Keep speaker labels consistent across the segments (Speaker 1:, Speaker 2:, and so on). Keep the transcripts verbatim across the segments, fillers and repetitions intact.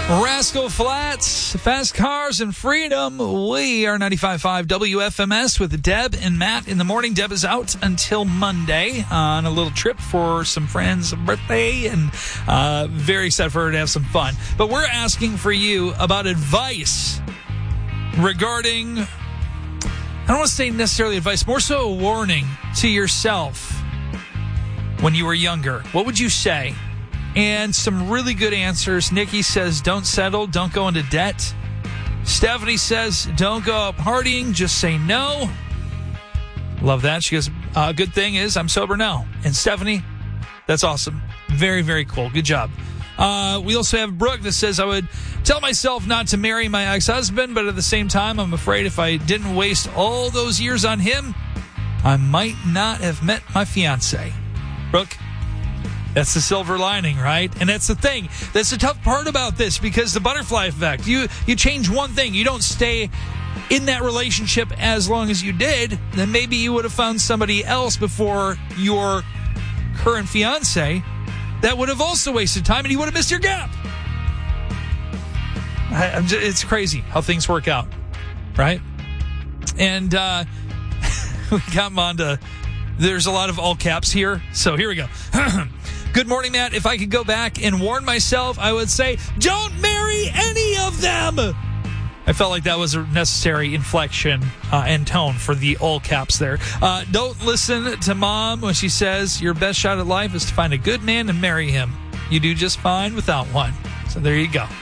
Speaker 1: Rascal Flats, Fast Cars and Freedom. We are ninety-five point five W F M S with Deb and Matt in the morning. Deb is out until Monday on a little trip for some friends' birthday, and uh, very excited for her to have some fun. But we're asking for you about advice regarding, I don't want to say necessarily advice, more so a warning to yourself when you were younger. What would you say? And some really good answers. Nikki says, don't settle, don't go into debt. Stephanie says, don't go out partying, just say no. Love that. She goes, uh, good thing is I'm sober now. And Stephanie, that's awesome. Very, very cool. Good job. Uh, we also have Brooke that says, I would tell myself not to marry my ex-husband, but at the same time, I'm afraid if I didn't waste all those years on him, I might not have met my fiance. Brooke? That's the silver lining, right? And that's the thing. That's the tough part about this, because the butterfly effect. You you change one thing. You don't stay in that relationship as long as you did. Then maybe you would have found somebody else before your current fiance that would have also wasted time, and you would have missed your gap. I, I'm just, it's crazy how things work out, right? And uh, we got on to, there's a lot of all caps here. So here we go. Good morning, Matt. If I could go back and warn myself, I would say, don't marry any of them. I felt like that was a necessary inflection uh, and tone for the all caps there. Uh, don't listen to Mom when she says your best shot at life is to find a good man and marry him. You do just fine without one. So there you go.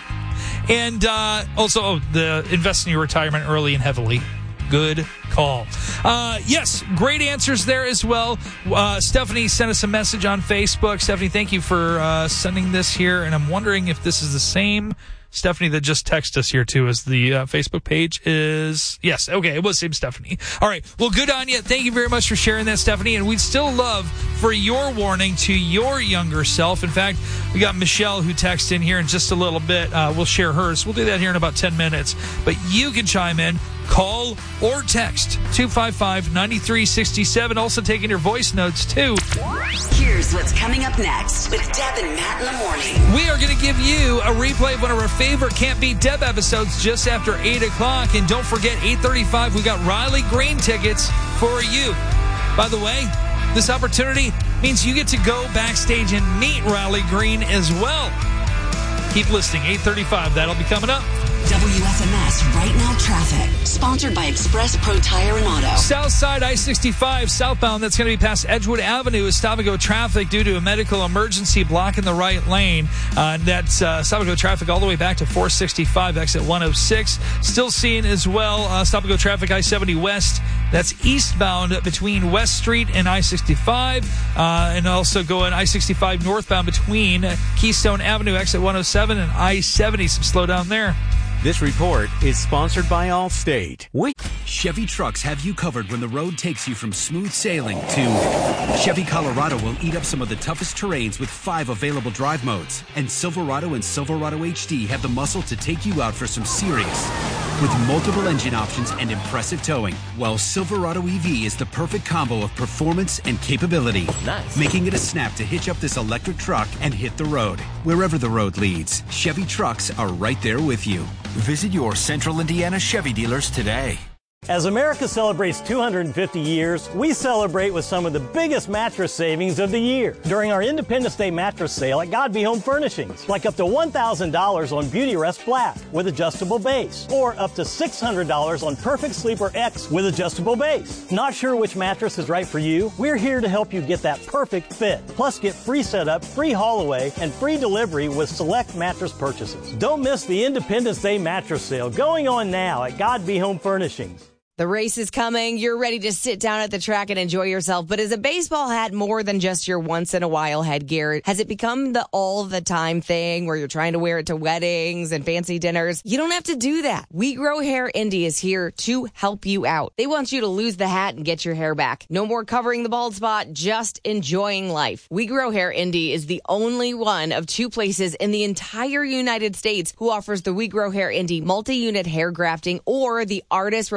Speaker 1: And uh, also, oh, the invest in your retirement early and heavily. Good call. Uh, yes, great answers there as well. Uh, Stephanie sent us a message on Facebook. Stephanie, thank you for uh, sending this here. And I'm wondering if this is the same Stephanie that just texted us here, too, as the uh, Facebook page is. Yes, okay, it was same Stephanie. All right, well, good on you. Thank you very much for sharing that, Stephanie. And we'd still love for your warning to your younger self. In fact, we got Michelle who texted in here in just a little bit. Uh, we'll share hers. We'll do that here in about ten minutes. But you can chime in. Call or text two five five, nine three six seven. Also taking your voice notes, too.
Speaker 2: Here's what's coming up next with Deb and Matt in the morning.
Speaker 1: We are going to give you a replay of one of our favorite Can't Beat Deb episodes just after eight o'clock. And don't forget, eight thirty-five, we got Riley Green tickets for you. By the way, this opportunity means you get to go backstage and meet Riley Green as well. Keep listening. eight thirty-five, that'll be coming up.
Speaker 2: W F M S Right Now Traffic, sponsored by Express Pro Tire and Auto.
Speaker 1: Southside I sixty-five southbound, that's going to be past Edgewood Avenue, is stop-and-go traffic due to a medical emergency blocking the right lane. Uh, that's uh, stop-and-go traffic all the way back to four sixty-five, exit one oh six. Still seeing as well uh, stop-and-go traffic I seventy west. That's eastbound between West Street and I sixty-five, uh, and also going I sixty-five northbound between Keystone Avenue, exit one oh seven, and I seventy. Some slowdown there.
Speaker 3: This report is sponsored by Allstate. We-
Speaker 4: Chevy trucks have you covered when the road takes you from smooth sailing to Chevy Colorado will eat up some of the toughest terrains with five available drive modes. And Silverado and Silverado H D have the muscle to take you out for some serious with multiple engine options and impressive towing. While Silverado E V is the perfect combo of performance and capability.
Speaker 3: Nice.
Speaker 4: Making it a snap to hitch up this electric truck and hit the road. Wherever the road leads, Chevy trucks are right there with you. Visit your Central Indiana Chevy dealers today.
Speaker 5: As America celebrates two hundred fifty years, we celebrate with some of the biggest mattress savings of the year during our Independence Day mattress sale at Godby Home Furnishings. Like up to one thousand dollars on Beauty Rest Black with adjustable base, or up to six hundred dollars on Perfect Sleeper X with adjustable base. Not sure which mattress is right for you? We're here to help you get that perfect fit. Plus, get free setup, free haul away, and free delivery with select mattress purchases. Don't miss the Independence Day mattress sale going on now at Godby Home Furnishings.
Speaker 6: The race is coming. You're ready to sit down at the track and enjoy yourself. But is a baseball hat more than just your once-in-a-while headgear? Has it become the all-the-time thing where you're trying to wear it to weddings and fancy dinners? You don't have to do that. We Grow Hair Indy is here to help you out. They want you to lose the hat and get your hair back. No more covering the bald spot, just enjoying life. We Grow Hair Indy is the only one of two places in the entire United States who offers the We Grow Hair Indy multi-unit hair grafting or the Artist Robotic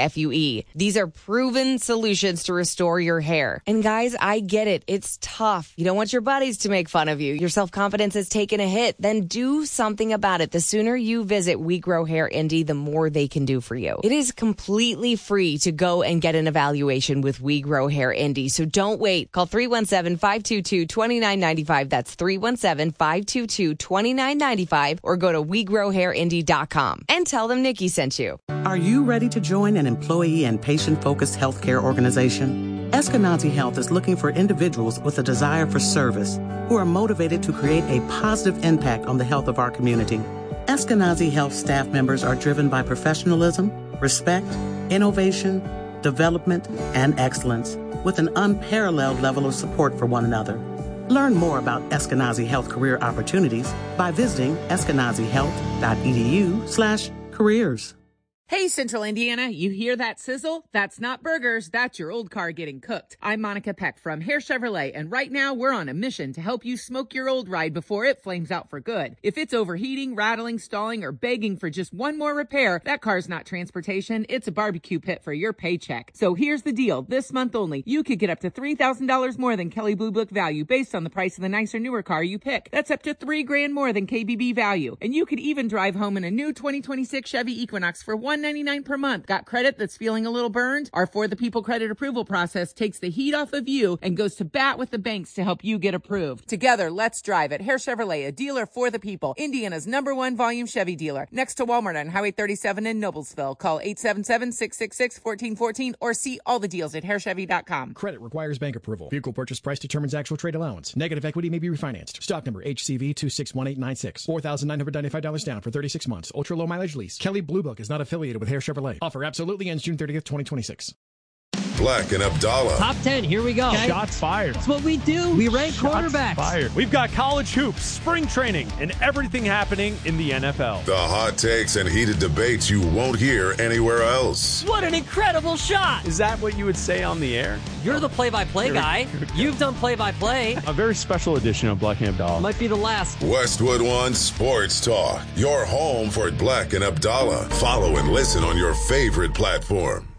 Speaker 6: F U E. These are proven solutions to restore your hair. And guys, I get it. It's tough. You don't want your buddies to make fun of you. Your self-confidence has taken a hit. Then do something about it. The sooner you visit We Grow Hair Indy, the more they can do for you. It is completely free to go and get an evaluation with We Grow Hair Indy. So don't wait. Call three one seven, five two two, two nine nine five. That's three one seven, five two two, two nine nine five. Or go to we grow hair indy dot com and tell them Nikki sent you.
Speaker 7: Are you ready to join an employee and patient-focused healthcare organization? Eskenazi Health is looking for individuals with a desire for service who are motivated to create a positive impact on the health of our community. Eskenazi Health staff members are driven by professionalism, respect, innovation, development, and excellence, with an unparalleled level of support for one another. Learn more about Eskenazi Health career opportunities by visiting eskenazi health dot e d u slash careers.
Speaker 8: Hey, Central Indiana, you hear that sizzle? That's not burgers, that's your old car getting cooked. I'm Monica Peck from Hare Chevrolet, and right now we're on a mission to help you smoke your old ride before it flames out for good. If it's overheating, rattling, stalling, or begging for just one more repair, that car's not transportation, it's a barbecue pit for your paycheck. So here's the deal. This month only, you could get up to three thousand dollars more than Kelley Blue Book value based on the price of the nicer, newer car you pick. That's up to three grand more than K B B value. And you could even drive home in a new twenty twenty-six Chevy Equinox for one ninety-nine per month. Got credit that's feeling a little burned? Our For the People credit approval process takes the heat off of you and goes to bat with the banks to help you get approved. Together, let's drive it. Hare Chevrolet, a dealer for the people. Indiana's number one volume Chevy dealer. Next to Walmart on Highway thirty-seven in Noblesville. Call eight seven seven, six six six, one four one four or see all the deals at hare chevy dot com.
Speaker 9: Credit requires bank approval. Vehicle purchase price determines actual trade allowance. Negative equity may be refinanced. Stock number H C V two six one eight nine six. four thousand nine hundred ninety-five dollars down for thirty-six months. Ultra low mileage lease. Kelley Blue Book is not affiliated with Hare Chevrolet. Offer absolutely ends June thirtieth, twenty twenty-six.
Speaker 10: Black and Abdallah.
Speaker 11: Top ten, here we go.
Speaker 12: Okay. Shots fired.
Speaker 11: That's what we do. We rank
Speaker 12: Shots
Speaker 11: quarterbacks.
Speaker 12: Fired. We've got college hoops, spring training, and everything happening in the N F L.
Speaker 10: The hot takes and heated debates you won't hear anywhere else.
Speaker 11: What an incredible shot.
Speaker 12: Is that what you would say on the air?
Speaker 11: You're the play-by-play guy. You've done play-by-play.
Speaker 12: A very special edition of Black and Abdallah.
Speaker 11: Might be the last.
Speaker 10: Westwood One Sports Talk. Your home for Black and Abdallah. Follow and listen on your favorite platform.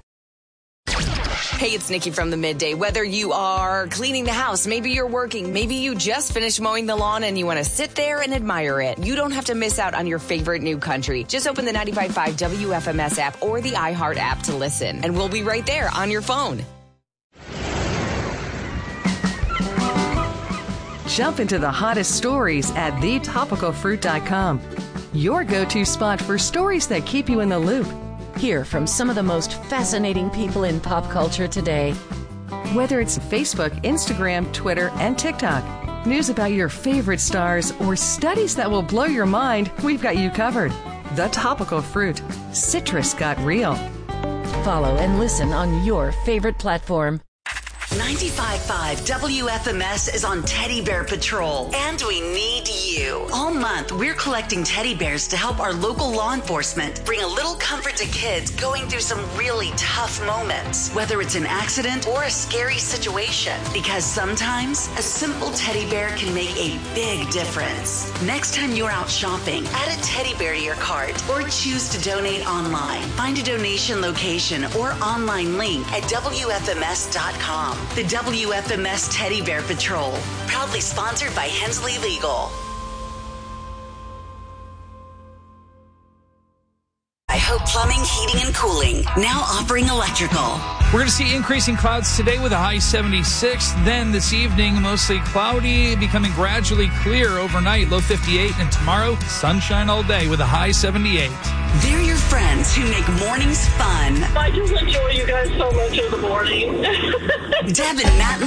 Speaker 6: Hey, it's Nikki from the Midday. Whether you are cleaning the house, maybe you're working, maybe you just finished mowing the lawn and you want to sit there and admire it, you don't have to miss out on your favorite new country. Just open the ninety-five point five W F M S app or the iHeart app to listen, and we'll be right there on your phone.
Speaker 13: Jump into the hottest stories at the topical fruit dot com. Your go-to spot for stories that keep you in the loop. Hear from some of the most fascinating people in pop culture today. Whether it's Facebook, Instagram, Twitter, and TikTok, news about your favorite stars, or studies that will blow your mind, we've got you covered. The Topical Fruit. Citrus got real. Follow and listen on your favorite platform.
Speaker 2: ninety-five point five W F M S is on Teddy Bear Patrol, and we need you. All month, we're collecting teddy bears to help our local law enforcement bring a little comfort to kids going through some really tough moments, whether it's an accident or a scary situation, because sometimes a simple teddy bear can make a big difference. Next time you're out shopping, add a teddy bear to your cart or choose to donate online. Find a donation location or online link at W F M S dot com. The W F M S Teddy Bear Patrol, proudly sponsored by Hensley Legal. I Hope Plumbing, Heating, and Cooling, now offering electrical.
Speaker 1: We're going to see increasing clouds today with a high seventy-six. Then this evening, mostly cloudy, becoming gradually clear overnight, low fifty-eight. And tomorrow, sunshine all day with a high seventy-eight.
Speaker 2: They're your friends who make mornings fun.
Speaker 14: I just enjoy you guys so much in the morning.
Speaker 2: Deb and Matt